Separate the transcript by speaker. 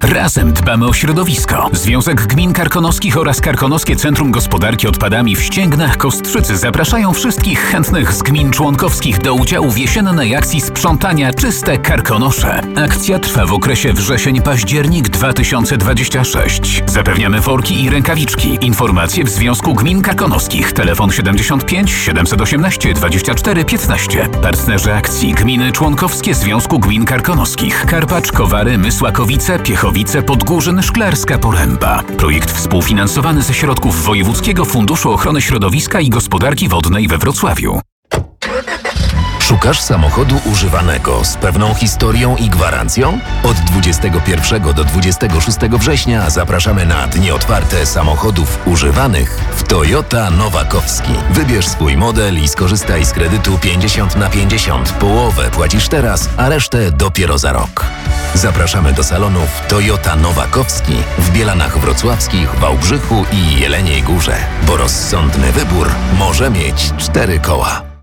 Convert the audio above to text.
Speaker 1: Razem dbamy o środowisko. Związek Gmin Karkonoskich oraz Karkonoskie Centrum Gospodarki Odpadami w Ścięgnach Kostrzycy zapraszają wszystkich chętnych z gmin członkowskich do udziału w jesiennej akcji sprzątania Czyste Karkonosze. Akcja trwa w okresie wrzesień-październik 2026. Zapewniamy worki i rękawiczki. Informacje w Związku Gmin Karkonoskich. Telefon 75 718 24 15. Partnerzy akcji: gminy członkowskie Związku Gmin Karkonoskich: Karpacz, Kowary, Mysłakowice, Piechowice, Podgórzyn, Szklarska Poręba. Projekt współfinansowany ze środków Wojewódzkiego Funduszu Ochrony Środowiska i Gospodarki Wodnej we Wrocławiu.
Speaker 2: Szukasz samochodu używanego z pewną historią i gwarancją? Od 21 do 26 września zapraszamy na dni otwarte samochodów używanych w Toyota Nowakowski. Wybierz swój model i skorzystaj z kredytu 50/50. Połowę płacisz teraz, a resztę dopiero za rok. Zapraszamy do salonów Toyota Nowakowski w Bielanach Wrocławskich, Wałbrzychu i Jeleniej Górze, bo rozsądny wybór może mieć 4 koła.